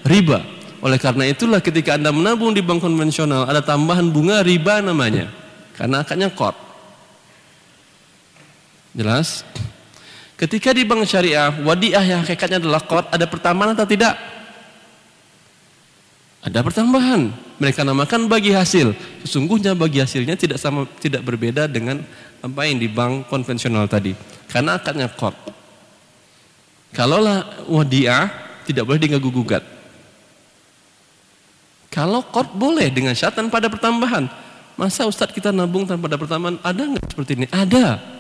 riba. Oleh karena itulah ketika Anda menabung di bank konvensional ada tambahan bunga riba namanya, karena akadnya qard. Jelas? Ketika di bank syariah wadiah yang hakikatnya adalah qard, ada pertambahan atau tidak? Ada pertambahan. Mereka namakan bagi hasil. Sesungguhnya bagi hasilnya tidak berbeda dengan apa yang di bank konvensional tadi, karena akadnya qard. Kalaulah wadiah tidak boleh diganggu gugat. Kalau qard boleh dengan syarat tanpa ada pertambahan. Masa Ustadz kita nabung tanpa ada pertambahan? Ada nggak seperti ini? Ada.